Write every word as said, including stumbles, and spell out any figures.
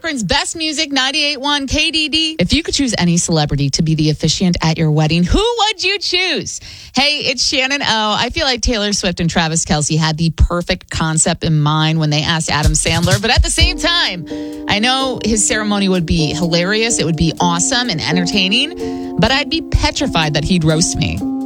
Akron's best music, ninety-eight point one K D D. If you could choose any celebrity to be the officiant at your wedding, who would you choose? Hey, it's Shannon O. I feel like Taylor Swift and Travis Kelce had the perfect concept in mind when they asked Adam Sandler. But at the same time, I know his ceremony would be hilarious. It would be awesome and entertaining. But I'd be petrified that he'd roast me.